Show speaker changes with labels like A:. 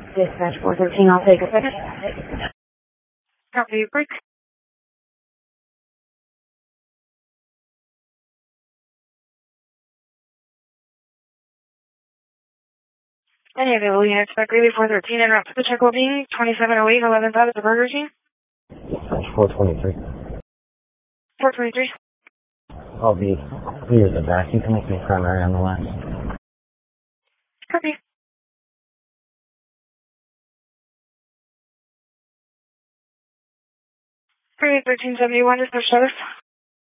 A: Dispatch 413, I'll take a second.
B: Copy, break. Any available units, back Greeley 413 en route to the check will be 2708 11th out of the Burger King.
C: Dispatch 423.
B: 423.
C: I'll be clear at the back. You can make me primary on the left.
B: Copy. Greeley 1371, dispatch service.